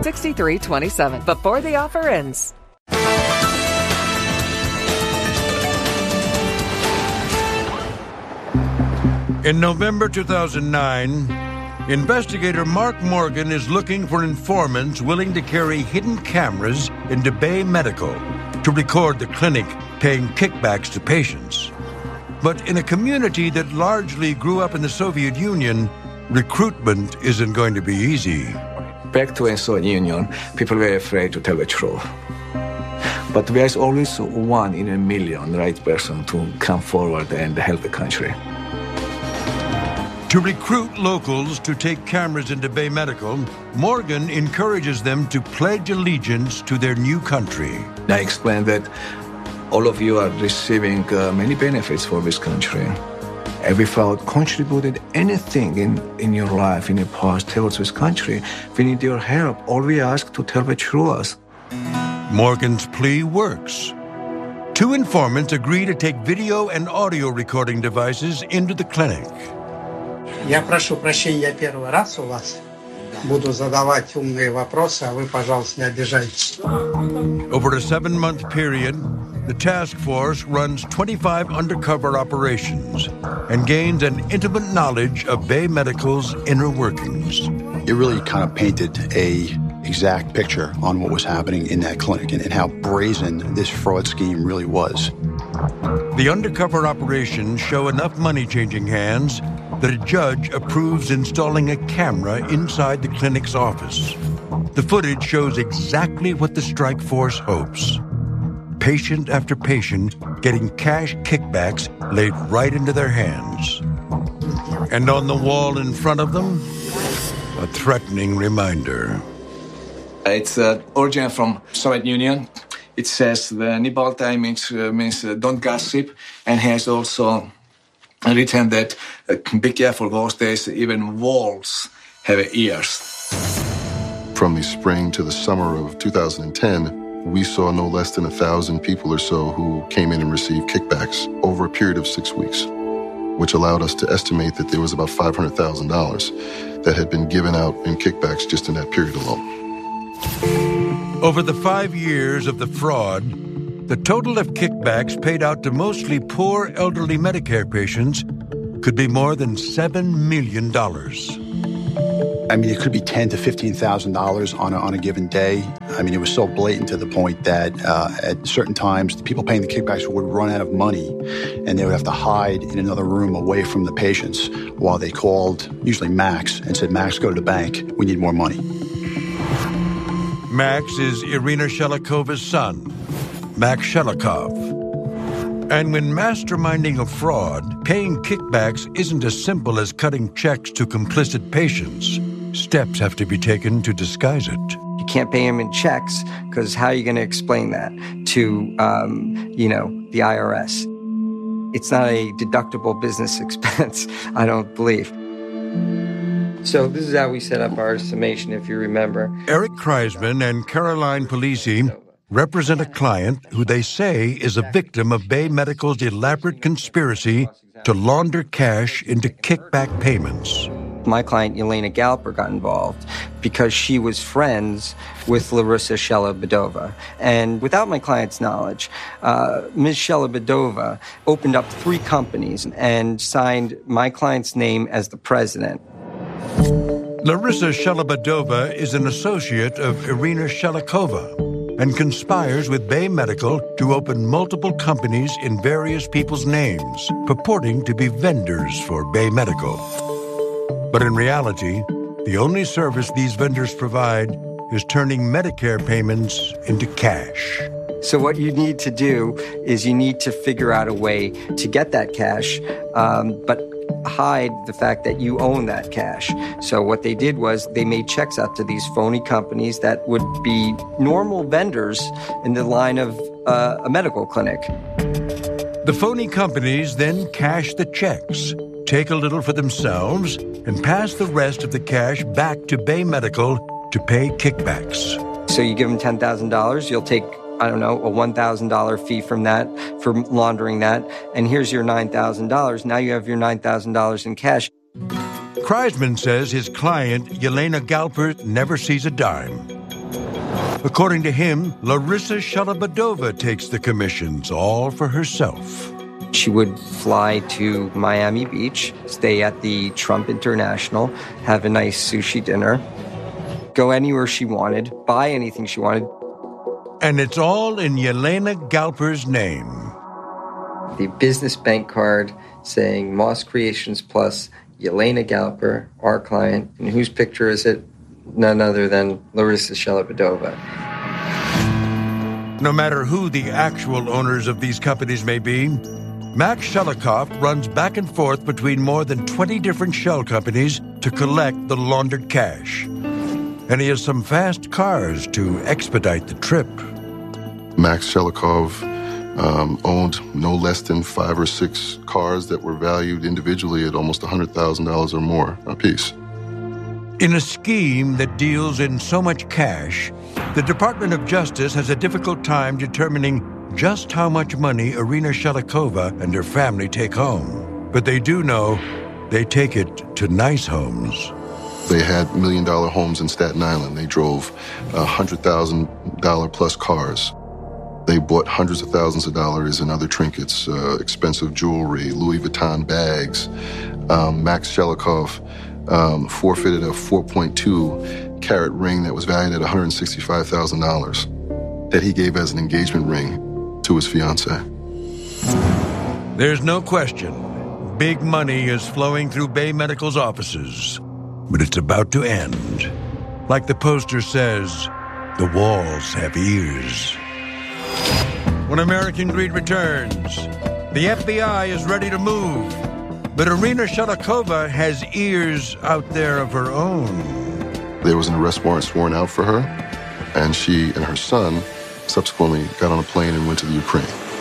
6327 before the offer ends. In November 2009, investigator Mark Morgan is looking for informants willing to carry hidden cameras into Bay Medical to record the clinic paying kickbacks to patients. But in a community that largely grew up in the Soviet Union, recruitment isn't going to be easy. Back to the Soviet Union, people were afraid to tell the truth. But there's always 1 in a million right person to come forward and help the country. To recruit locals to take cameras into Bay Medical, Morgan encourages them to pledge allegiance to their new country. I explained that all of you are receiving many benefits for this country. And without contributed anything in your life, in your past, towards this country, we need your help. All we ask to tell the truth. Morgan's plea works. 2 informants agree to take video and audio recording devices into the clinic. Я прошу прощения, я первый раз у вас. Буду задавать умные вопросы, а вы, пожалуйста, не обижайтесь. Over a 7-month period, the task force runs 25 undercover operations and gains an intimate knowledge of Bay Medical's inner workings. It really kind of painted a exact picture on what was happening in that clinic and how brazen this fraud scheme really was. The undercover operations show enough money changing hands that a judge approves installing a camera inside the clinic's office. The footage shows exactly what the strike force hopes. Patient after patient getting cash kickbacks laid right into their hands. And on the wall in front of them, a threatening reminder. It's original from Soviet Union. It says the Nibaltai means don't gossip, and has also written that be careful those days, even walls have ears. From the spring to the summer of 2010, we saw no less than 1,000 people or so who came in and received kickbacks over a period of 6 weeks, which allowed us to estimate that there was about $500,000 that had been given out in kickbacks just in that period alone. Over the 5 years of the fraud, the total of kickbacks paid out to mostly poor elderly Medicare patients could be more than $7 million. I mean, it could be $10,000 to $15,000 on a given day. I mean, it was so blatant to the point that at certain times, the people paying the kickbacks would run out of money, and they would have to hide in another room away from the patients while they called, usually Max, and said, Max, go to the bank. We need more money. Max is Irina Shelikova's son, Max Shelikov. And when masterminding a fraud, paying kickbacks isn't as simple as cutting checks to complicit patients. Steps have to be taken to disguise it. You can't pay him in checks, because how are you going to explain that to, the IRS? It's not a deductible business expense, I don't believe. So this is how we set up our summation, if you remember. Eric Kreisman and Caroline Polisi represent a client who they say is a victim of Bay Medical's elaborate conspiracy to launder cash into kickback payments. My client, Yelena Galper, got involved because she was friends with Larissa Shelobadova. And without my client's knowledge, Ms. Shelobadova opened up 3 companies and signed my client's name as the president. Larissa Shelobadova is an associate of Irina Shelikova and conspires with Bay Medical to open multiple companies in various people's names, purporting to be vendors for Bay Medical. But in reality, the only service these vendors provide is turning Medicare payments into cash. So what you need to do is you need to figure out a way to get that cash, but hide the fact that you own that cash. So what they did was they made checks out to these phony companies that would be normal vendors in the line of a medical clinic. The phony companies then cash the checks, take a little for themselves, and pass the rest of the cash back to Bay Medical to pay kickbacks. So you give them $10,000, you'll take, a $1,000 fee from that for laundering that, and here's your $9,000. Now you have your $9,000 in cash. Kreisman says his client, Yelena Galper, never sees a dime. According to him, Larissa Shalabadova takes the commissions all for herself. She would fly to Miami Beach, stay at the Trump International, have a nice sushi dinner, go anywhere she wanted, buy anything she wanted. And it's all in Yelena Galper's name. The business bank card saying Moss Creations Plus, Yelena Galper, our client. And whose picture is it? None other than Larissa Shalabadova. No matter who the actual owners of these companies may be, Max Shelikoff runs back and forth between more than 20 different shell companies to collect the laundered cash. And he has some fast cars to expedite the trip. Max Shelikoff owned no less than 5 or 6 cars that were valued individually at almost $100,000 or more apiece. In a scheme that deals in so much cash, the Department of Justice has a difficult time determining just how much money Irina Shelikova and her family take home. But they do know they take it to nice homes. They had $1 million homes in Staten Island. They drove $100,000 plus cars. They bought hundreds of thousands of dollars in other trinkets, expensive jewelry, Louis Vuitton bags. Max Shelikoff forfeited a 4.2 carat ring that was valued at $165,000 that he gave as an engagement ring to his fiancée. There's no question. Big money is flowing through Bay Medical's offices, but it's about to end. Like the poster says, the walls have ears. When American Greed returns, the FBI is ready to move, but Irina Shelikova has ears out there of her own. There was an arrest warrant sworn out for her, and she and her son subsequently got on a plane and went to the Ukraine.